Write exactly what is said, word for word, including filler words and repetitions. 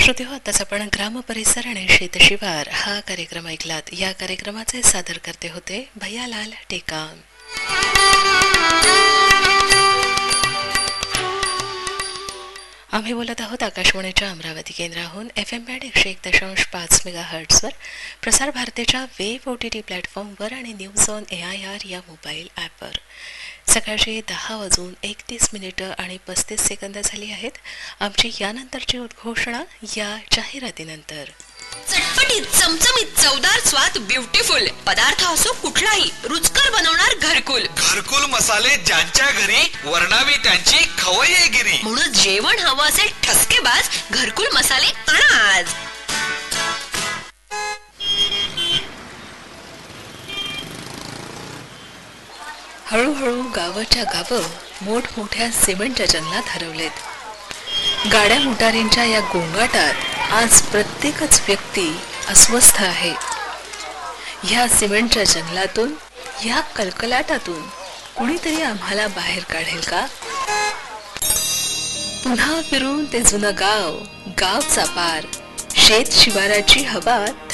श्रोते हो, आताच आपण ग्राम परिसर आणि शेतशिवार हा कार्यक्रम ऐकलात. या कार्यक्रमाचे सादर करते होते भैयालाल टेकाम. आम्ही बोलत आहोत आकाशवाणीच्या अमरावती केंद्राहून एफ एम बँड एकशे एक दशांश पाच मेगा हर्ट्सवर, प्रसार भारतीच्या वेब ओ टी टी प्लॅटफॉर्मवर आणि news on A I R या मोबाईल ॲपवर. सकाळचे दहा वाजून एकतीस मिनिटं आणि पस्तीस सेकंद झाली आहेत. आमची यानंतरची उद्घोषणा या जाहिरातीनंतर. चटपटीत चमचमीत चवदार स्वाद ब्युटिफुल पदार्थ असो कुठलाही रुचकर बनवणार घरकुल. घरकुल मसाले ज्यांच्या घरी वर्णावी त्यांची खवय्येगिरी. म्हणून जेवण हवं असेल ठसकेबाज घरकुल मसाले आणा आज. हळूहळू गावाच्या गावं मोठमोठ्या सिमेंटच्या जंगलात हरवलेत. गाड्या मोटारींच्या या गोंगाटात आज प्रत्येकच व्यक्ती अस्वस्थ आहे. ह्या सिमेंटच्या जंगलातून, ह्या कलकलाटातून कुणीतरी आम्हाला बाहेर काढेल का? पुन्हा फिरून ते जुनं गाव, गावचा पार, शेत शिवाराची हवा